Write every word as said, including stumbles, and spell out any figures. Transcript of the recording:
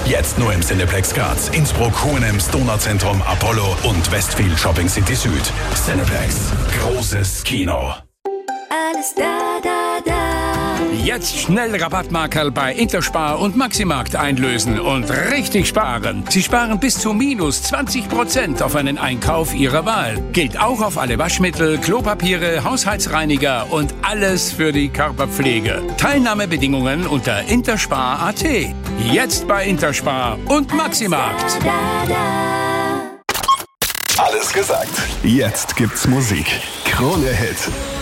Jetzt nur im Cineplex Graz, Innsbruck, H und M's, Donauzentrum, Apollo und Westfield Shopping City Süd. Cineplex. Großes Kino. Alles da, da, da. Jetzt schnell Rabattmarkerl bei Interspar und Maximarkt einlösen und richtig sparen. Sie sparen bis zu minus zwanzig Prozent auf einen Einkauf Ihrer Wahl. Gilt auch auf alle Waschmittel, Klopapiere, Haushaltsreiniger und alles für die Körperpflege. Teilnahmebedingungen unter interspar punkt a t. Jetzt bei Interspar und Maximarkt. Da, da, da. Alles gesagt. Jetzt gibt's Musik. Krone Hit.